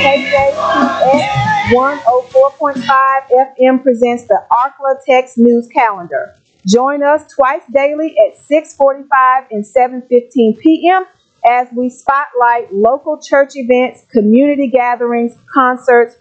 KJPX 104.5 FM presents the ARCLA Text News Calendar. Join us twice daily at 6:45 and 7:15 p.m. as we spotlight local church events, community gatherings, concerts,